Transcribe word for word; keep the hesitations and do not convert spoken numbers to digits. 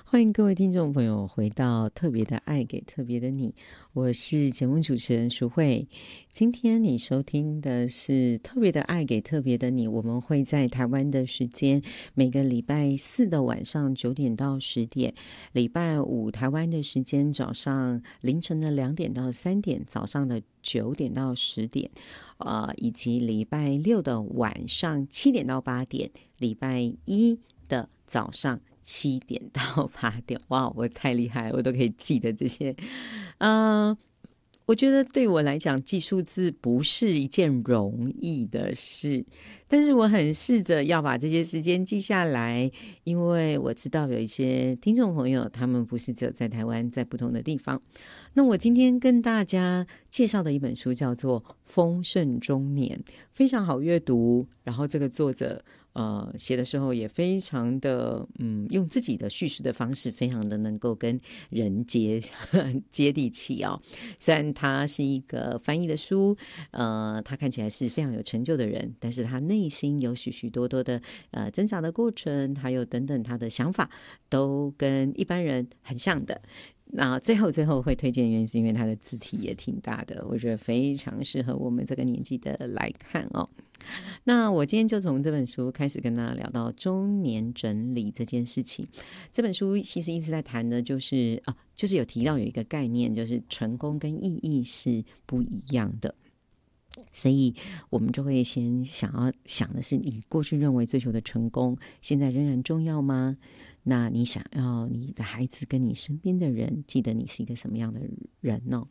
欢迎各位听众朋友回到特别的爱给特别的你，我是节目主持人淑慧。今天你收听的是特别的爱给特别的你，我们会在台湾的时间每个礼拜四的晚上九点到十点，礼拜五台湾的时间早上凌晨的两点到三点，早上的九点到十点，呃，以及礼拜六的晚上七点到八点，礼拜一的早上七点到八点。哇，我太厉害，我都可以记得这些。嗯、呃，我觉得对我来讲，记数字不是一件容易的事，但是我很试着要把这些时间记下来，因为我知道有一些听众朋友，他们不是只有在台湾，在不同的地方。那我今天跟大家介绍的一本书叫做《丰盛中年》，非常好阅读，然后这个作者呃，写的时候也非常的，嗯，用自己的叙事的方式，非常的能够跟人接接地气哦。虽然他是一个翻译的书，呃，他看起来是非常有成就的人，但是他内心有许许多多的呃挣扎的过程，还有等等他的想法，都跟一般人很像的。那最后最后会推荐原因是因为他的字体也挺大的，我觉得非常适合我们这个年纪的来看哦。那我今天就从这本书开始跟大家聊到中年整理这件事情。这本书其实一直在谈的就是啊，就是有提到有一个概念，就是成功跟意义是不一样的。所以我们就会先想要想的是，你过去认为追求的成功，现在仍然重要吗？那你想要你的孩子跟你身边的人记得你是一个什么样的人呢？